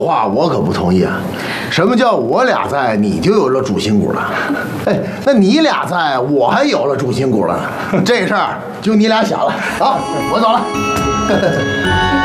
话我可不同意啊！什么叫我俩在，你就有了主心骨了？哎，那你俩在，我还有了主心骨了。这事儿就你俩想了啊！我走了。